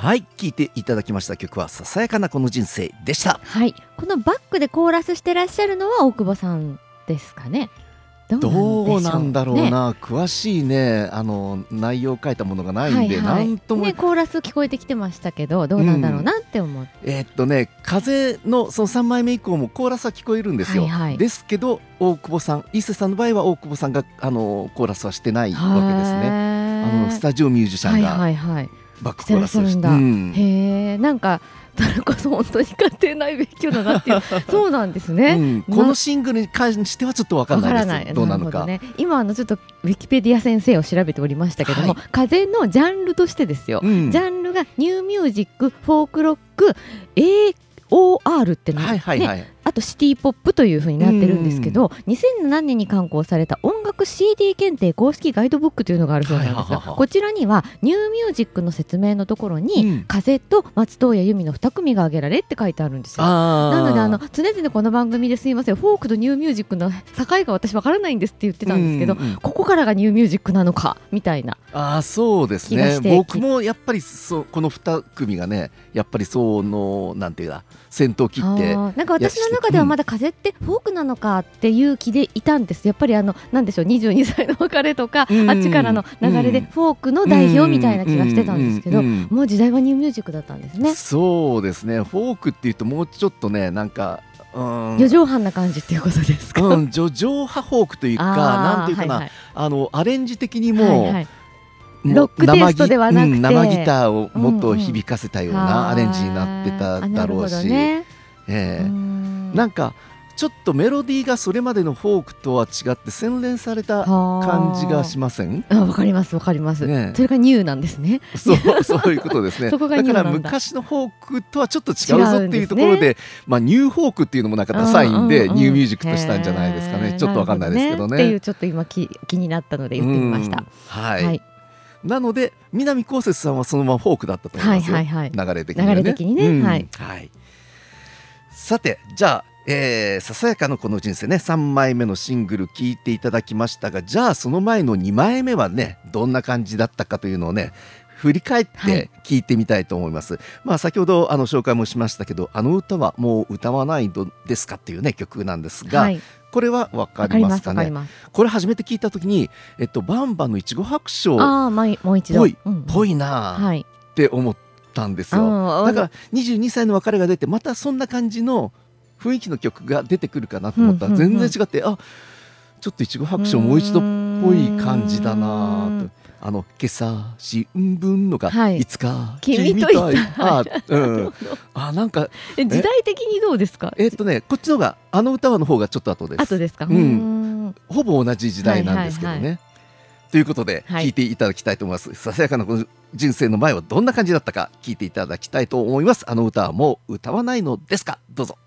はい、聴いていただきました曲はささやかなこの人生でした。 はい、このバックでコーラスしてらっしゃるのは大久保さんですかね。 どうなんだろうな、詳しいね内容を書いたものがないんで、なんとも、 コーラス聞こえてきてましたけど、どうなんだろうなって思って、 風のその3枚目以降もコーラスは聞こえるんですよ、ですけど大久保さん、伊勢さんの場合は大久保さんがコーラスはしてないわけですね。スタジオミュージシャンがバックコーラスをして、 へー、なんかそれこそ本当に家庭内別居だなっていうそうなんですね、 このシングルに関してはちょっと分からないです。どうなのか、 今ちょっとウィキペディア先生を調べておりましたけども、風のジャンルとしてですよ、ジャンルがニューミュージック、フォークロック、AOR ってなってあとシティポップという風になってるんですけど、2007年に刊行された音楽 CD 検定公式ガイドブックというのがあるそうなんですが、こちらにはニューミュージックの説明のところに、風と松任谷由実の2組が挙げられって書いてあるんですよ。なので常々この番組ですいません、フォークとニューミュージックの境が私わからないんですって言ってたんですけど、ここからがニューミュージックなのかみたいな。 そうですね、僕もやっぱりこの2組がね、やっぱりなんていうか先頭切って、 なんか私の中ではまだ風ってフォークなのかっていう気でいたんです。やっぱりなんでしょう、22歳の別れとか、あっちからの流れでフォークの代表みたいな気がしてたんですけど、もう時代はニューミュージックだったんですね。 そうですね、フォークっていうともうちょっとね、なんか四畳半な感じっていうことですか。 叙情派フォークというか、なんていうかな、アレンジ的にも、 ロックテイストではなくて生ギターをもっと響かせたようなアレンジになってただろうし、なんかちょっとメロディーがそれまでのフォークとは違って洗練された感じがしません？ わかりますわかります、それがニューなんですね。 そういうことですね。だから昔のフォークとはちょっと違うぞっていうところで、ニューフォークっていうのもなんかダサいんで、ニューミュージックとしたんじゃないですかね。ちょっとわかんないですけどね。 っていうちょっと今気になったので言ってみました。 なので南こうせつさんはそのままフォークだったと思いますよ、流れ的にね。さて、じゃあささやかのこの人生ね、3枚目のシングル聴いていただきましたが、じゃあその前の2枚目はね、どんな感じだったかというのをね、振り返って聴いてみたいと思います。先ほど紹介もしましたけど、歌はもう歌わないのですかっていうね曲なんですが、これは分かりますかね。これ初めて聞いた時に、バンバンのいちご白書っぽいなって思ったんですよ。だから22歳の別れが出て、またそんな感じの雰囲気の曲が出てくるかなと思ったら全然違って、ちょっといちご白書もう一度っぽい感じだなと。今朝新聞のがいつか君といたなんか時代的にどうですか？ こっちのが歌の方がちょっと後です。 後ですか？ ほぼ同じ時代なんですけどね。ということで聞いていただきたいと思います。ささやかなこの人生の前はどんな感じだったか聞いていただきたいと思います。歌はもう歌わないのですか？どうぞ。